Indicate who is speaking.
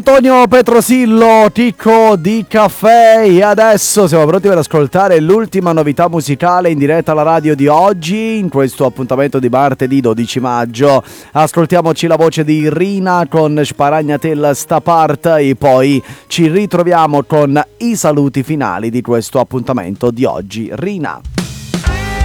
Speaker 1: Antonio Petrosillo, Ticco di Caffè, e adesso siamo pronti per ascoltare l'ultima novità musicale in diretta alla radio di oggi, in questo appuntamento di martedì 12 maggio. Ascoltiamoci la voce di Rina con Sparagnatella sta part e poi ci ritroviamo con i saluti finali di questo appuntamento di oggi. Rina.